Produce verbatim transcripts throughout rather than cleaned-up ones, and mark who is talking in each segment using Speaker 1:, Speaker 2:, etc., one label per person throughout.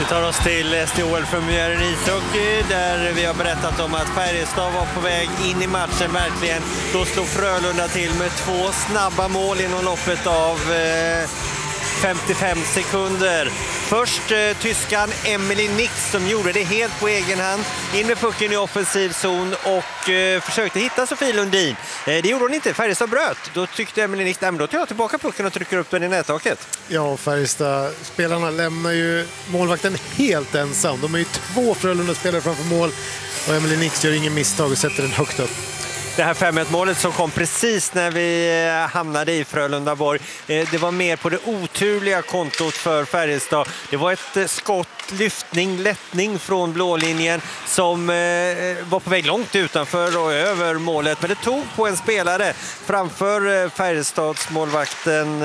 Speaker 1: Vi tar oss till S D H L-premiären i ishockey där vi har berättat om att Färjestad var på väg in i matchen verkligen. Då slog Frölunda till med två snabba mål inom loppet av eh, femtiofem sekunder. Först eh, tyskan Emily Nix som gjorde det helt på egen hand. In med pucken i offensiv zon och eh, försökte hitta Sofie Lundin. Eh, det gjorde hon inte, Färjestad bröt. Då tyckte Emily Nix, nej men då tar jag tillbaka pucken och trycker upp den i nättaket.
Speaker 2: Ja, Färjestad-spelarna lämnar ju målvakten helt ensam. De är ju två Frölunda-spelare framför mål och Emily Nix gör ingen misstag och sätter den högt upp.
Speaker 1: Det här fem ett målet som kom precis när vi hamnade i Frölundaborg, det var mer på det oturliga kontot för Färjestad. Det var ett skott, lyftning, lättning från blålinjen som var på väg långt utanför och över målet. Men det tog på en spelare framför Färjestads målvakten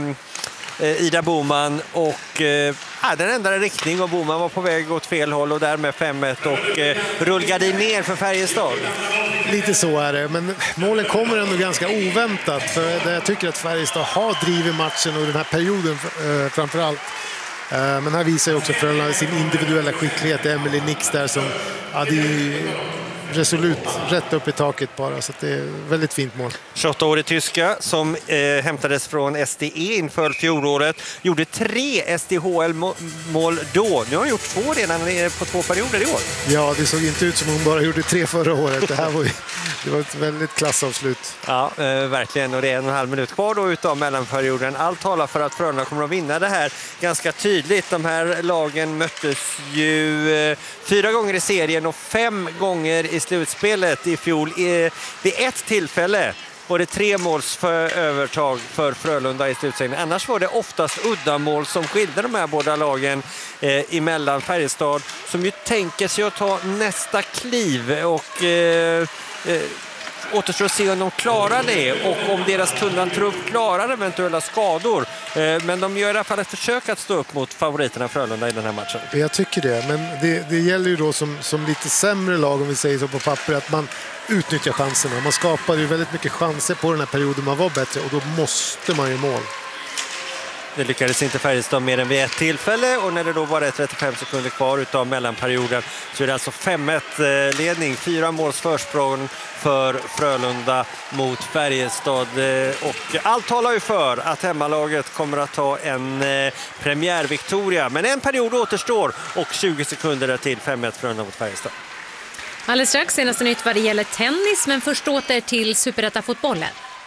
Speaker 1: Ida Boman och eh, den ändrade riktning och Boman var på väg åt fel håll och därmed fem ett och eh, rullade ner för Färjestad.
Speaker 2: Lite så är det, men målen kommer ändå ganska oväntat för jag tycker att Färjestad har drivit matchen och den här perioden eh, framförallt. Eh, men här visar ju också Frölunda sin individuella skicklighet. Emily Nix där som hade ju resolut rätt upp i taket bara, så att det är väldigt fint mål.
Speaker 1: tjugoåtta-årig tyska som eh, hämtades från S D E inför fjolåret. Gjorde tre S D H L-mål då. Nu har hon gjort två redan på två perioder i år.
Speaker 2: Ja, det såg inte ut som hon bara gjorde tre förra året. Det här var, ju, det var ett väldigt klassavslut.
Speaker 1: Ja, eh, verkligen. Och det är en och en halv minut kvar då utav mellanperioden. Allt talar för att Frölunda kommer att vinna det här ganska tydligt. De här lagen möttes ju eh, fyra gånger i serien och fem gånger i slutspelet i fjol. Eh, vid ett tillfälle var det tre måls för övertag för Frölunda i slutspelet. Annars var det oftast uddamål som skilde de här båda lagen eh, emellan. Färjestad som ju tänker sig att ta nästa kliv och eh, eh, återstår att se om de klarar det och om deras tunnantrupp klarar eventuella skador. Eh, men de gör i alla fall ett försök att stå upp mot favoriterna Frölunda i den här matchen.
Speaker 2: Jag tycker det, men det, det gäller ju då som, som lite sämre lag, om vi säger så på papper, att man utnyttjar chanserna. Man skapade ju väldigt mycket chanser på den här perioden man var bättre och då måste man ju mål.
Speaker 1: Det lyckades inte Färjestad mer än vid ett tillfälle och när det då var det trettiofem sekunder kvar utav mellanperioden så är det alltså fem ett ledning, fyra måls försprång för Frölunda mot Färjestad och allt talar ju för att hemmalaget kommer att ta en premiärviktoria, men en period återstår och tjugo sekunder till fem ett Frölunda mot Färjestad.
Speaker 3: Alldeles strax senaste nytt vad det gäller tennis, men först åter till Superettan-fotbollen.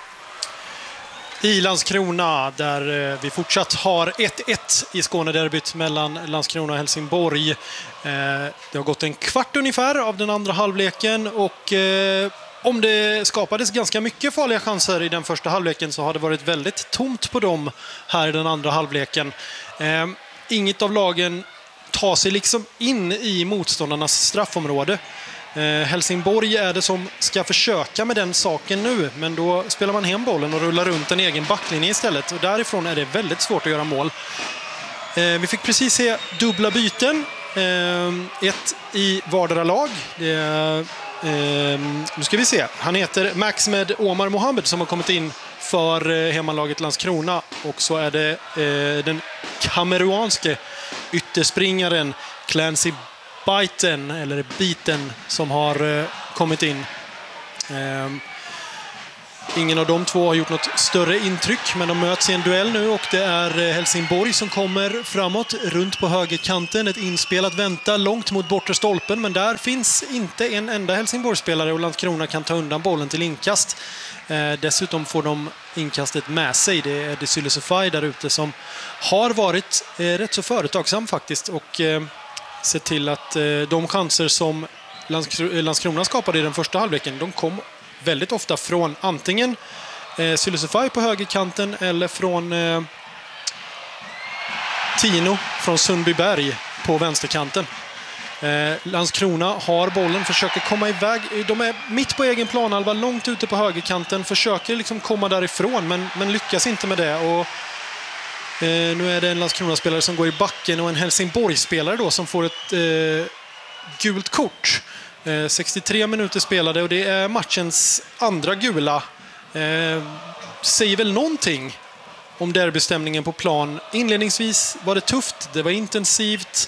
Speaker 4: I Landskrona där vi fortsatt har ett ett i Skånederbyt mellan Landskrona och Helsingborg. Det har gått en kvart ungefär av den andra halvleken och om det skapades ganska mycket farliga chanser i den första halvleken så har det varit väldigt tomt på dem här i den andra halvleken. Inget av lagen tar sig liksom in i motståndarnas straffområde. Helsingborg är det som ska försöka med den saken nu, men då spelar man hem bollen och rullar runt en egen backlinje istället och därifrån är det väldigt svårt att göra mål. Vi fick precis se dubbla byten, ett i vardera lag. Det är, nu ska vi se, han heter Maxmed Omar Mohammed som har kommit in för hemmalaget Landskrona och så är det den kameruanske ytterspringaren Clancy Biten, eller Biten, som har eh, kommit in. Eh, ingen av de två har gjort något större intryck, men de möts i en duell nu och det är eh, Helsingborg som kommer framåt, runt på högerkanten. Ett inspelat vänta långt mot bortre stolpen, men där finns inte en enda Helsingborgsspelare och Landskrona kan ta undan bollen till inkast. Eh, dessutom får de inkastet med sig. Det är Desile Sofai där ute som har varit eh, rätt så företagsam faktiskt och eh, se till att eh, de chanser som Landskro- Landskrona skapade i den första halvleken, de kom väldigt ofta från antingen eh, Sylesofaj på högerkanten eller från eh, Tino från Sundbyberg på vänsterkanten. Eh, Landskrona har bollen, försöker komma iväg. De är mitt på egen planhalva, långt ute på högerkanten, försöker liksom komma därifrån men, men lyckas inte med det och Eh, nu är det en Landskrona-spelare som går i backen och en Helsingborg-spelare då som får ett eh, gult kort. Eh, sextiotre minuter spelade och det är matchens andra gula. Eh, säger väl någonting om derbystämningen på plan. Inledningsvis var det tufft, det var intensivt.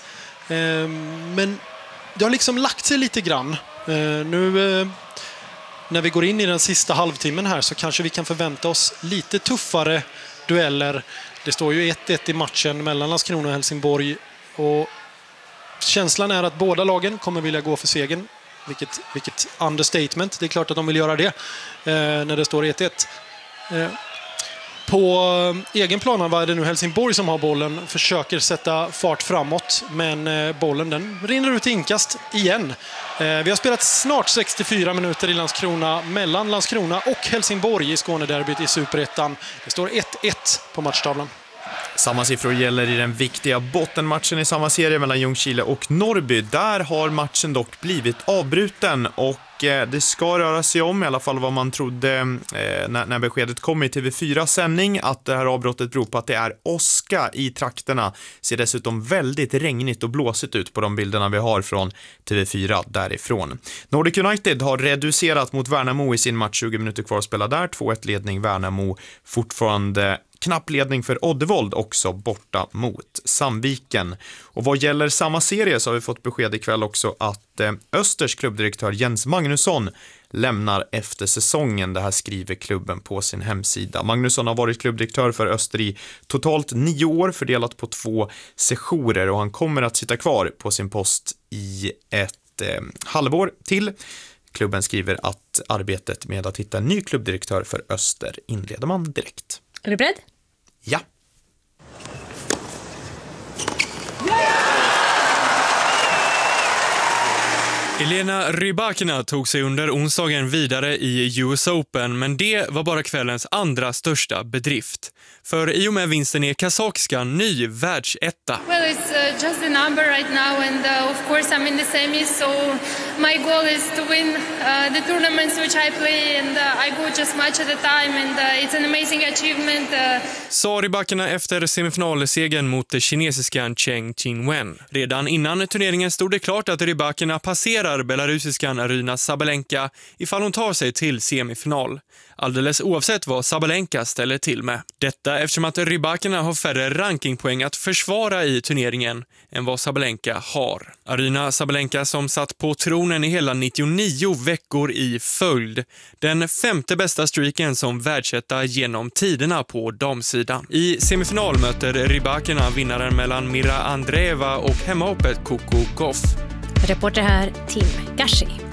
Speaker 4: Men det har liksom lagt sig lite grann. Nu när vi går in i den sista halvtimmen här så kanske vi kan förvänta oss lite tuffare dueller. Det står ju ett ett i matchen mellan Landskrona och Helsingborg och känslan är att båda lagen kommer vilja gå för segern. Vilket, vilket understatement. Det är klart att de vill göra det eh, när det står ett ett. Eh, på egen plan var det nu Helsingborg som har bollen, försöker sätta fart framåt, men eh, bollen den rinner ut i inkast igen. Eh, vi har spelat snart sextiofyra minuter i Landskrona mellan Landskrona och Helsingborg i Skånederbyt i Superettan. Det står ett ett på matchtavlan.
Speaker 5: Samma siffror gäller i den viktiga bottenmatchen i samma serie mellan Ljungskile och Norrby. Där har matchen dock blivit avbruten och det ska röra sig om, i alla fall vad man trodde eh, när, när beskedet kom i T V fyra-sändning, att det här avbrottet beror på att det är åska i trakterna. Ser dessutom väldigt regnigt och blåsigt ut på de bilderna vi har från T V fyra därifrån. Nordic United har reducerat mot Värnamo i sin match, tjugo minuter kvar att spela där. två ett ledning Värnamo, fortfarande knapp ledning för Oddevold också borta mot Sandviken. Och vad gäller samma serie så har vi fått besked ikväll också att eh, Östers klubbdirektör Jens Magnusson lämnar efter säsongen. Det här skriver klubben på sin hemsida. Magnusson har varit klubbdirektör för Öster i totalt nio år, fördelat på två sessioner, och han kommer att sitta kvar på sin post i ett eh, halvår till. Klubben skriver att arbetet med att hitta en ny klubbdirektör för Öster inleder man direkt.
Speaker 3: Är du beredd?
Speaker 5: Ja.
Speaker 6: Elena Rybakina tog sig under onsdagen vidare i U S Open, men det var bara kvällens andra största bedrift. För i och med vinsten är kazakskan ny världsetta.
Speaker 7: Well, it's uh, just a number right now, and uh, of course I'm in the semis, so my goal is to win uh, the tournaments which I play, and uh, I go just much at a time, and uh, it's an amazing achievement. Uh...
Speaker 6: Sa Rybakina efter semifinalsegern mot det kinesiska Cheng Qingwen. Redan innan turneringen stod det klart att Rybakina passerar belarusiskan Aryna Sabalenka ifall hon tar sig till semifinal. Alldeles oavsett vad Sabalenka ställer till med. Detta eftersom att Rybakina har färre rankingpoäng att försvara i turneringen än vad Sabalenka har. Aryna Sabalenka som satt på tronen i hela nittionio veckor i följd. Den femte bästa streaken som världsetta genom tiderna på damsidan. I semifinal möter Rybakina vinnaren mellan Mira Andreeva och hemmahoppet Coco Gauff.
Speaker 3: Reporter här, Tim Gashi.